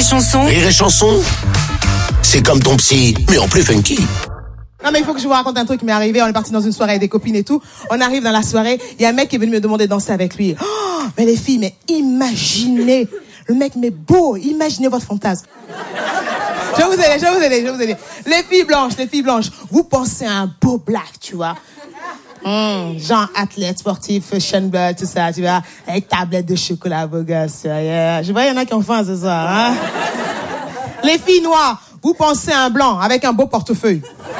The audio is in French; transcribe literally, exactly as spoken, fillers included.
et Chanson. Rire et Chanson, c'est comme ton psy, mais en plus funky. Non mais il faut que je vous raconte un truc qui m'est arrivé. On est parti dans une soirée avec des copines et tout. On arrive dans la soirée, il y a un mec qui est venu me demander de danser avec lui. Oh, mais les filles, mais imaginez, le mec mais beau, imaginez votre fantasme. Je vais vous aider, je vais vous aider, je vais vous aider. Les filles blanches, les filles blanches, vous pensez à un beau black, tu vois. Mmh, genre athlète, sportif, fashion blood, tout ça, tu vois, avec tablette de chocolat, beau gosse, tu vois, yeah. Je vois, il y en a qui ont faim ce soir, hein. Les filles noires, vous pensez à un blanc avec un beau portefeuille.